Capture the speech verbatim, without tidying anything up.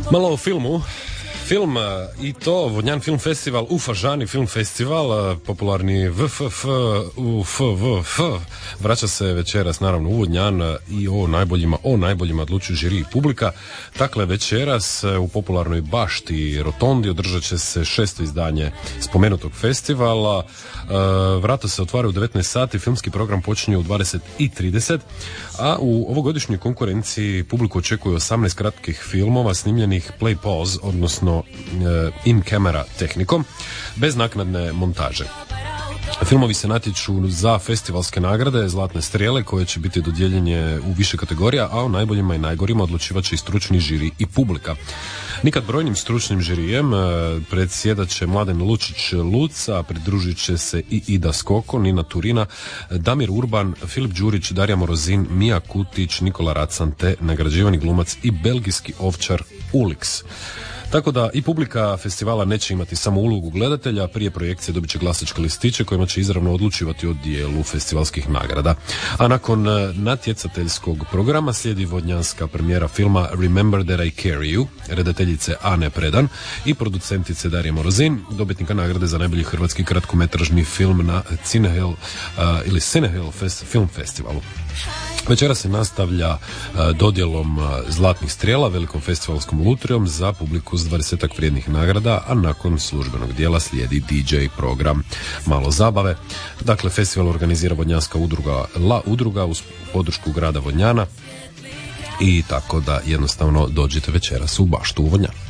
Malo o filmu. Film i to Vodnjan film festival u Fažani film festival, popularni V F F u F V F vraća se večeras naravno u Vodnjan i o najboljima o najboljima odlučuju žiri i publika. Dakle, večeras u popularnoj bašti Rotondi održat će se šesto izdanje spomenutog festivala. Vrata se otvaraju u devetnaest sati, filmski program počinje u dvadeset i trideset, a u ovogodišnjoj konkurenciji publiku očekuje osamnaest kratkih filmova snimljenih play pause, odnosno in camera tehnikom, bez naknadne montaže. Filmovi se natječu za festivalske nagrade Zlatne strijele koje će biti dodijeljene u više kategorija, a o najboljima i najgorima odlučivat će i stručni žiri i publika. Nikad brojnim stručnim žirijem predsjedat će Mladen Lučić Luca, pridružit će se i Ida Skoko, Nina Turina, Damir Urban, Filip Đurić, Darija Morozin, Mija Kutić, Nikola Racan te nagrađivani glumac i belgijski ovčar Ulix. Tako da i publika festivala neće imati samo ulogu gledatelja, prije projekcije dobit će glasačke listiće kojima će izravno odlučivati o dijelu festivalskih nagrada. A nakon natjecateljskog programa slijedi vodnjanska premijera filma Remember That I Carry You, redateljice Ane Predan i producentice Darije Morozin, dobitnika nagrade za najbolji hrvatski kratkometražni film na Cinehill uh, ili Cinehill Fest, Film Festivalu. Večera se nastavlja uh, dodjelom uh, Zlatnih strijela, velikom festivalskom lutrijom za publiku s dvadesetak vrijednih nagrada, a nakon službenog dijela slijedi D J program Malo zabave. Dakle, festival organizira Vodnjanska udruga La Udruga uz podršku grada Vodnjana i tako da jednostavno dođite večeras u baštu u Vodnjan.